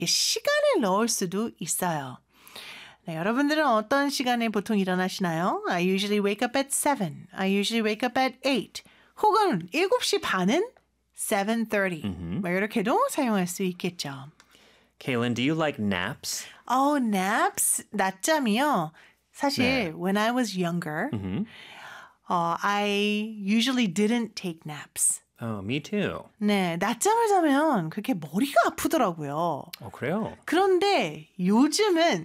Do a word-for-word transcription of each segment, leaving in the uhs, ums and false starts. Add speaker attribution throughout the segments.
Speaker 1: 시간을 넣을 수도 있어요. 네, 여러분들은 어떤 시간에 보통 일어나시나요? I usually wake up at seven. I usually wake up at eight. 혹은 일곱 시 반은 seven thirty.
Speaker 2: Mm-hmm.
Speaker 1: 뭐 이렇게도 사용할 수 있겠죠.
Speaker 2: Kaylin, do you like naps?
Speaker 1: Oh, naps? 낮잠이요? 사실
Speaker 2: 네.
Speaker 1: when I was younger,
Speaker 2: Mm-hmm.
Speaker 1: uh, I usually didn't take naps.
Speaker 2: Oh, me too.
Speaker 1: 네, 낮잠을 자면 그렇게 머리가 아프더라고요.
Speaker 2: 어, 그래요?
Speaker 1: 그런데 요즘은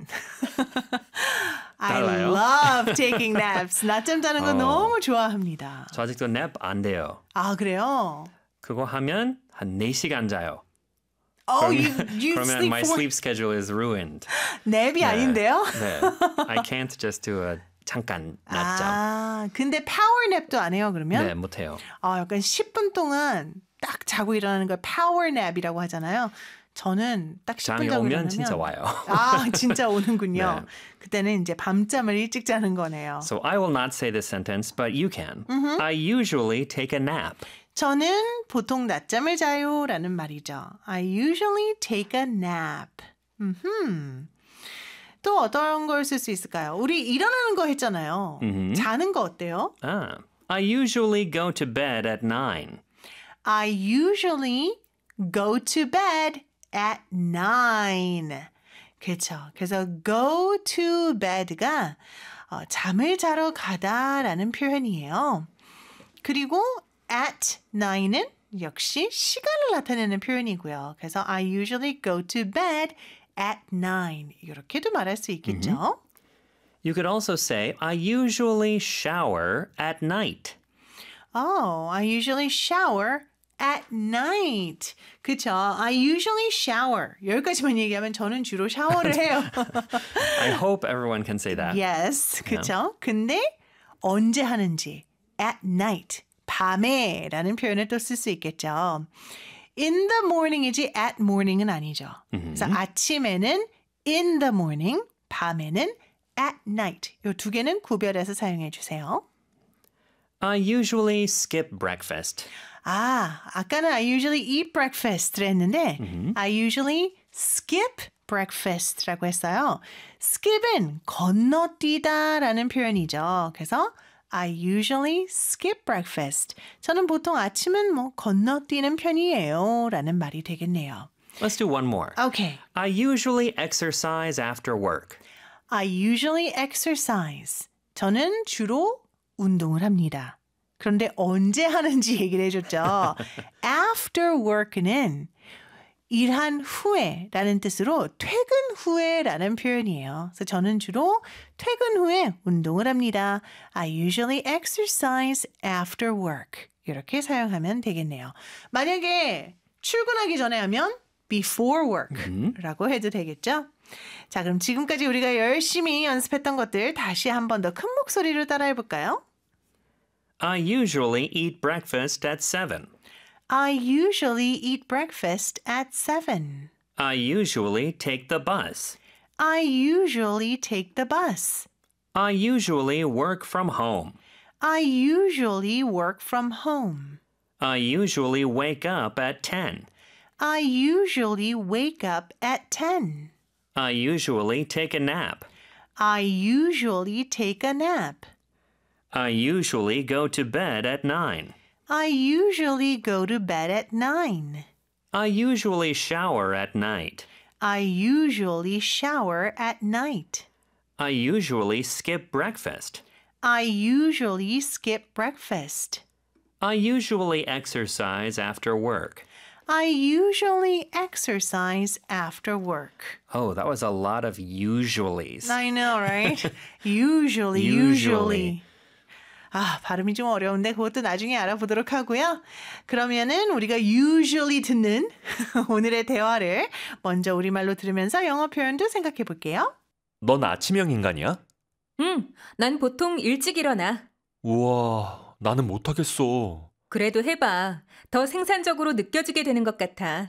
Speaker 1: I
Speaker 2: 달라요?
Speaker 1: love taking naps. 낮잠 자는 거
Speaker 2: 어.
Speaker 1: 너무 좋아합니다.
Speaker 2: 저 아직도 nap 안 돼요.
Speaker 1: 아, 그래요?
Speaker 2: 그거 하면 한 네 시간 자요.
Speaker 1: Oh, you,
Speaker 2: 그러면,
Speaker 1: you
Speaker 2: 그러면
Speaker 1: sleep
Speaker 2: my
Speaker 1: for...
Speaker 2: sleep schedule is ruined.
Speaker 1: 냅이
Speaker 2: 네.
Speaker 1: 아닌데요?
Speaker 2: 네. I can't just do a 잠깐 낮잠.
Speaker 1: 아, 근데 파워냅도 안 해요, 그러면?
Speaker 2: 네, 못해요.
Speaker 1: 아, 약간 십 분 동안 딱 자고 일어나는 걸 파워냅이라고 하잖아요. 저는 딱 십 분
Speaker 2: 잠이
Speaker 1: 자고
Speaker 2: 오면
Speaker 1: 일어나면
Speaker 2: 진짜 와요.
Speaker 1: 아, 진짜 오는군요.
Speaker 2: 네.
Speaker 1: 그때는 이제 밤잠을 일찍 자는 거네요.
Speaker 2: So I will not say this sentence, but you can. Mm-hmm. I usually take a nap.
Speaker 1: 저는 보통 낮잠을 자요라는 말이죠. I usually take a nap. 음흠. 또 어떤 걸 쓸 수 있을까요? 우리 일어나는 거 했잖아요.
Speaker 2: 음흠.
Speaker 1: 자는 거 어때요?
Speaker 2: Ah, I usually go to bed at nine.
Speaker 1: I usually go to bed at nine. 그렇죠. 그래서 go to bed가 어, 잠을 자러 가다라는 표현이에요. 그리고 at nine은 역시 시간을 나타내는 표현이고요. 그래서 I usually go to bed at nine. 이렇게도 말할 수 있겠죠.
Speaker 2: Mm-hmm. You could also say, I usually shower at night.
Speaker 1: Oh, I usually shower at night. 그쵸? I usually shower. 여기까지만 얘기하면 저는 주로 샤워를 해요.
Speaker 2: I hope everyone can say that.
Speaker 1: Yes, 그쵸? 근데 언제 하는지 at night, 밤에 라는 표현을 또 쓸 수 있겠죠. In the morning이지 at morning은 아니죠.
Speaker 2: Mm-hmm.
Speaker 1: 그래서 아침에는 in the morning, 밤에는 at night. 이 두 개는 구별해서 사용해 주세요.
Speaker 2: I usually skip breakfast.
Speaker 1: 아, 아까는 I usually eat breakfast를 했는데
Speaker 2: Mm-hmm.
Speaker 1: I usually skip breakfast라고 했어요. skip은 건너뛰다라는 표현이죠. 그래서 I usually skip breakfast. 저는 보통 아침은 뭐 건너뛰는 편이에요 라는 말이 되겠네요.
Speaker 2: Let's do one more.
Speaker 1: Okay.
Speaker 2: I usually exercise after work.
Speaker 1: I usually exercise. 저는 주로 운동을 합니다. 그런데 언제 하는지 얘기를 해줬죠. After work는 일한 후에 라는 뜻으로 퇴근 후에 라는 표현이에요. 그래서 저는 주로 퇴근 후에 운동을 합니다. I usually exercise after work. 이렇게 사용하면 되겠네요. 만약에 출근하기 전에 하면 before work라고 해도 되겠죠? 자, 그럼 지금까지 우리가 열심히 연습했던 것들 다시 한 번 더 큰 목소리로 따라해 볼까요?
Speaker 2: I usually eat breakfast at seven.
Speaker 1: I usually eat breakfast at seven.
Speaker 2: I usually take the bus.
Speaker 1: I usually take the bus.
Speaker 2: I usually work from home.
Speaker 1: I usually work from home.
Speaker 2: I usually wake up at ten.
Speaker 1: I usually wake up at ten.
Speaker 2: I usually take a nap.
Speaker 1: I usually take a nap.
Speaker 2: I usually go to bed at nine.
Speaker 1: I usually go to bed at nine.
Speaker 2: I usually shower at night.
Speaker 1: I usually shower at night.
Speaker 2: I usually skip breakfast.
Speaker 1: I usually skip breakfast.
Speaker 2: I usually exercise after work.
Speaker 1: I usually exercise after work.
Speaker 2: Oh, that was a lot of usuallys.
Speaker 1: I know, right? usually,
Speaker 2: Usually.
Speaker 1: usually. 아, 발음이 좀 어려운데 그것도 나중에 알아보도록 하고요. 그러면은 우리가 usually 듣는 오늘의 대화를 먼저 우리말로 들으면서 영어 표현도 생각해 볼게요.
Speaker 3: 넌 아침형 인간이야?
Speaker 4: 응, 난 보통 일찍 일어나.
Speaker 3: 우와, 나는 못하겠어.
Speaker 4: 그래도 해봐. 더 생산적으로 느껴지게 되는 것 같아.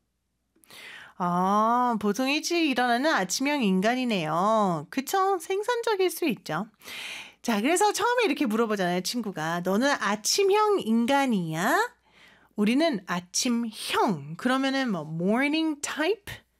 Speaker 1: 아, 보통 일찍 일어나는 아침형 인간이네요. 그쵸? 생산적일 수 있죠. 자, 그래서 처음에 이렇게 물어보잖아요, 친구가. 너는 아침형 인간이야? 우리는 아침형. 그러면은 뭐 morning type?